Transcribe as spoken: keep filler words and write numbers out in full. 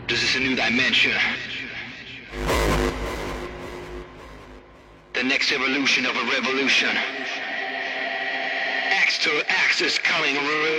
Das ist a new dimension. The next evolution of a revolution. Axe to axe is coming.